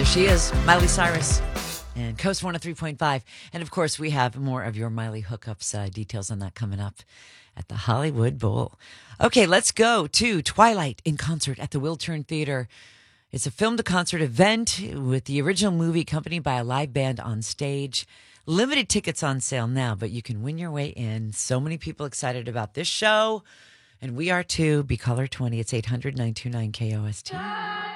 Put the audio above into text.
she is, Miley Cyrus and Coast 103.5. And of course, we have more of your Miley hookups, details on that coming up at the Hollywood Bowl. Okay, let's go to Twilight in concert at the Wiltern Theater. It's a film-to-concert event with the original movie accompanied by a live band on stage. Limited tickets on sale now, but you can win your way in. So many people excited about this show, and we are too. Be caller 20. It's 800-929-KOST.